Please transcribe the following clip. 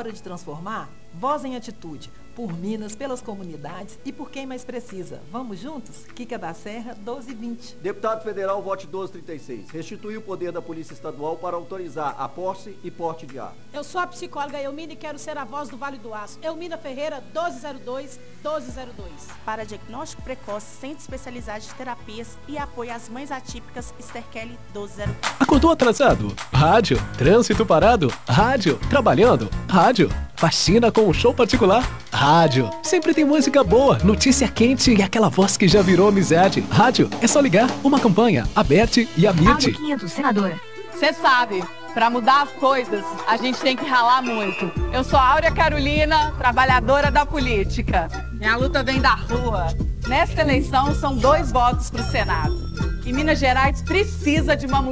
hora de transformar? Voz em Atitude. Por Minas, pelas comunidades e por quem mais precisa. Vamos juntos? Quica da Serra, 1220. Deputado Federal, vote 1236. Restituir o poder da Polícia Estadual para autorizar a posse e porte de arma. Eu sou a psicóloga Elmina e quero ser a voz do Vale do Aço. Elmina Ferreira, 1202, 1202. Para diagnóstico precoce, Centro Especializado de Terapias e apoio às mães atípicas, Esther Kelly, 1204. Acordou atrasado? Rádio. Trânsito parado? Rádio. Trabalhando? Rádio. Faxina com um show particular? Rádio. Sempre tem música boa, notícia quente e aquela voz que já virou amizade. Rádio. É só ligar. Uma campanha. Aberte e Amite. 500, senadora. Você sabe, para mudar as coisas, a gente tem que ralar muito. Eu sou Áurea Carolina, trabalhadora da política. Minha luta vem da rua. Nesta eleição, são 2 votos para o Senado. E Minas Gerais precisa de uma mulher